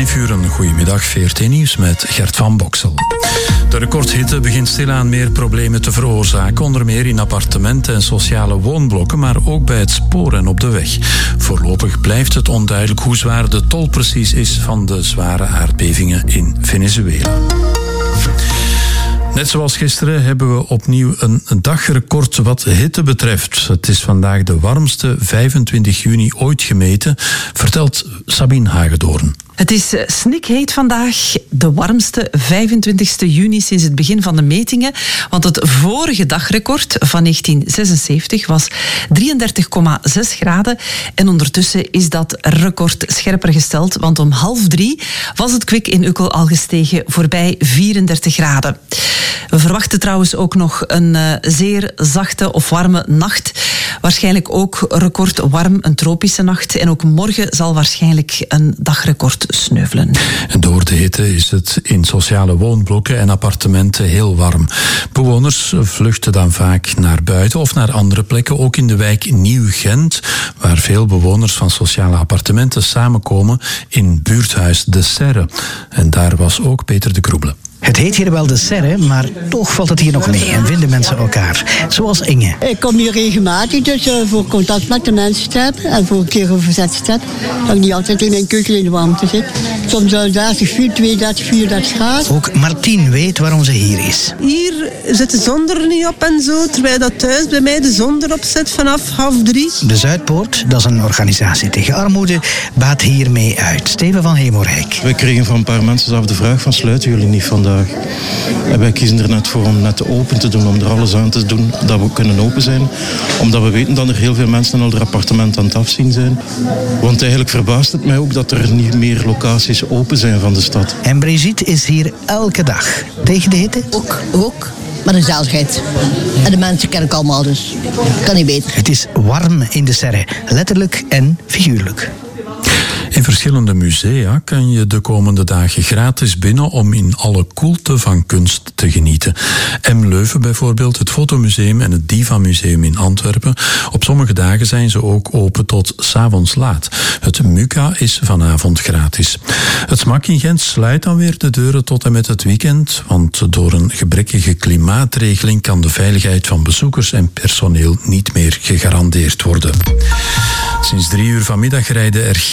5 uur, een goedemiddag, VRT Nieuws met Gert van Boksel. De recordhitte begint stilaan meer problemen te veroorzaken, onder meer in appartementen en sociale woonblokken, maar ook bij het spoor en op de weg. Voorlopig blijft het onduidelijk hoe zwaar de tol precies is van de zware aardbevingen in Venezuela. Net zoals gisteren hebben we opnieuw een dagrecord wat hitte betreft. Het is vandaag de warmste 25 juni ooit gemeten, vertelt Sabine Hagedoorn. Het is snikheet vandaag, de warmste 25 juni sinds het begin van de metingen. Want het vorige dagrecord van 1976 was 33,6 graden. En ondertussen is dat record scherper gesteld. Want om 2:30 was het kwik in Ukkel al gestegen voorbij 34 graden. We verwachten trouwens ook nog een zeer zachte of warme nacht. Waarschijnlijk ook record warm, een tropische nacht. En ook morgen zal waarschijnlijk een dagrecord sneuvelen. En door de hitte is het in sociale woonblokken en appartementen heel warm. Bewoners vluchten dan vaak naar buiten of naar andere plekken. Ook in de wijk Nieuw-Gent, waar veel bewoners van sociale appartementen samenkomen in buurthuis De Serre. En daar was ook Peter de Kroebele. Het heet hier wel De Serre, maar toch valt het hier nog mee en vinden mensen elkaar. Zoals Inge. Ik kom hier regelmatig, dus voor contact met de mensen te hebben en voor een keer een verzet te hebben. Dat ik niet altijd in een keuken in de warmte zit. Soms 30, 32, 34 graden. Ook Martien weet waarom ze hier is. Hier zit de zon er niet op en zo, terwijl dat thuis bij mij de zon erop zit vanaf 2:30. De Zuidpoort, dat is een organisatie tegen armoede, baat hiermee uit. Steven van Hemorrijk. We kregen van een paar mensen zelf de vraag van sluiten jullie niet vandaag? En wij kiezen er net voor om net open te doen, om er alles aan te doen dat we kunnen open zijn. Omdat we weten dat er heel veel mensen al hun appartement aan het afzien zijn. Want eigenlijk verbaast het mij ook dat er niet meer locaties open zijn van de stad. En Brigitte is hier elke dag. Tegen de hitte? Ook. Maar de gezelligheid. En de mensen ken ik allemaal, dus kan niet beter. Het is warm in De Serre, letterlijk en figuurlijk. In verschillende musea kan je de komende dagen gratis binnen om in alle koelte van kunst te genieten. M. Leuven bijvoorbeeld, het Fotomuseum en het Diva Museum in Antwerpen. Op sommige dagen zijn ze ook open tot 's avonds laat. Het MUCA is vanavond gratis. Het SMAK in Gent sluit dan weer de deuren tot en met het weekend, want door een gebrekkige klimaatregeling kan de veiligheid van bezoekers en personeel niet meer gegarandeerd worden. Sinds 3 uur vanmiddag rijden er